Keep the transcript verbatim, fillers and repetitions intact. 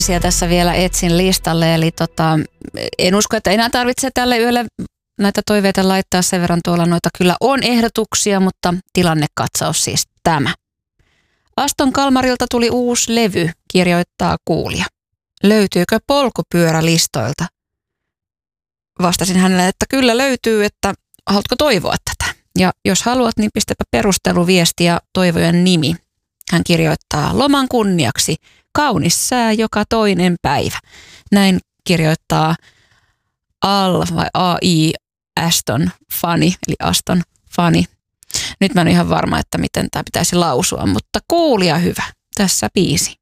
Siellä tässä vielä etsin listalle, eli tota, en usko, että enää tarvitsee tälle yölle näitä toiveita laittaa, sen verran tuolla noita kyllä on ehdotuksia, mutta tilannekatsaus siis tämä. Aston Kalmarilta tuli uusi levy, kirjoittaa kuulija. Löytyykö polkupyörälistoilta? Vastasin hänelle, että kyllä löytyy, että haluatko toivoa tätä? Ja jos haluat, niin pistäpä perusteluviesti ja toivojen nimi. Hän kirjoittaa loman kunniaksi. Kaunis sää joka toinen päivä. Näin kirjoittaa Al vai A I Aston Fani, eli Aston Fani. Nyt mä en ole ihan varma, että miten tämä pitäisi lausua, mutta kuulija hyvä. Tässä biisi.